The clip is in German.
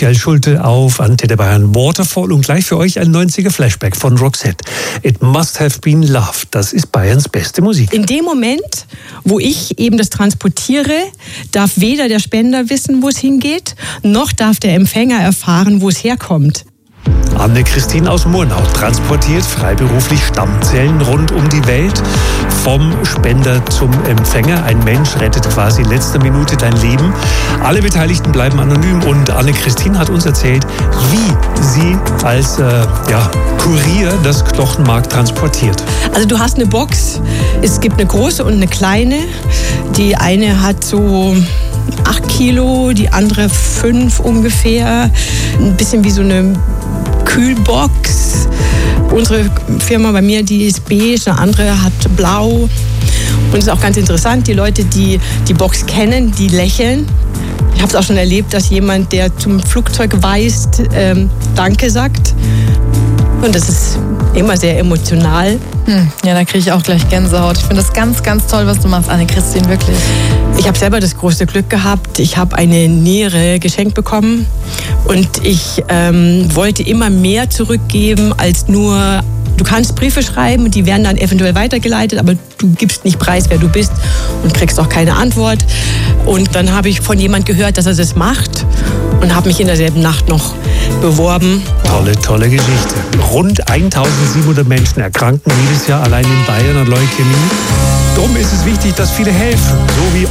Michael Schulte auf Antenne Bayern Waterfall und gleich für euch ein 90er Flashback von Roxette. It Must Have Been Love. Das ist Bayerns beste Musik. In dem Moment, wo ich eben das transportiere, darf weder der Spender wissen, wo es hingeht, noch darf der Empfänger erfahren, wo es herkommt. Anne-Christine aus Murnau transportiert freiberuflich Stammzellen rund um die Welt. Vom Spender zum Empfänger. Ein Mensch rettet quasi in letzter Minute dein Leben. Alle Beteiligten bleiben anonym und Anne-Christine hat uns erzählt, wie sie als Kurier das Knochenmark transportiert. Also du hast eine Box, es gibt eine große und eine kleine. Die eine hat so 8 Kilo, die andere 5 ungefähr. Ein bisschen wie so eine Kühlbox. Unsere Firma bei mir, die ist beige, eine andere hat blau. Und es ist auch ganz interessant, die Leute, die die Box kennen, die lächeln. Ich habe es auch schon erlebt, dass jemand, der zum Flugzeug weist, Danke sagt. Und das ist immer sehr emotional. Ja, da kriege ich auch gleich Gänsehaut. Ich finde das ganz, ganz toll, was du machst, Anne-Christine, wirklich. Ich habe selber das große Glück gehabt. Ich habe eine Niere geschenkt bekommen und ich wollte immer mehr zurückgeben als nur, du kannst Briefe schreiben und die werden dann eventuell weitergeleitet, aber du gibst nicht preis, wer du bist und kriegst auch keine Antwort. Und dann habe ich von jemand gehört, dass er das macht und habe mich in derselben Nacht noch beworben. Tolle Geschichte. Rund 1700 Menschen erkranken jedes Jahr allein in Bayern an Leukämie. Darum ist es wichtig, dass viele helfen, so wie